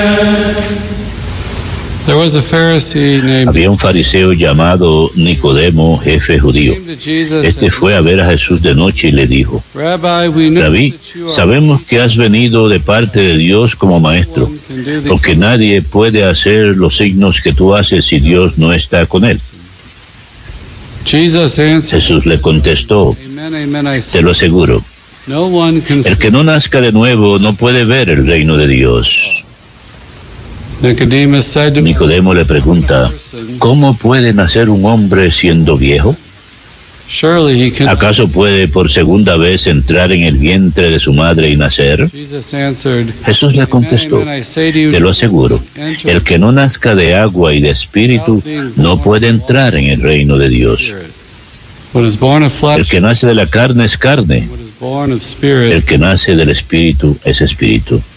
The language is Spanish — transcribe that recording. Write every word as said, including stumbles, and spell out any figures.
There was a Pharisee named Había un fariseo llamado Nicodemo, jefe judío. Este fue a ver a Jesús de noche y le dijo: Rabbi, we know Rabí, that you are sabemos que has venido de parte de Dios como maestro, one can do these porque nadie puede hacer los signos que tú haces si Dios no está con él. Jesus answered, Jesús le contestó: Amen, amen, I te say, lo aseguro, no one can el que no nazca de nuevo no puede ver el reino de Dios. Nicodemus said to him, Nicodemo le pregunta: ¿cómo puede nacer un hombre siendo viejo? surely he can. ¿Acaso puede por segunda vez entrar en el vientre de su madre y nacer? Jesus answered, Jesús le Amen, contestó: amen, I say to you, te lo aseguro, el que no nazca de agua y de espíritu no puede entrar en el reino de Dios. what is born of El flesh, que nace de la carne es carne, what is born of spirit. el que nace del espíritu es espíritu.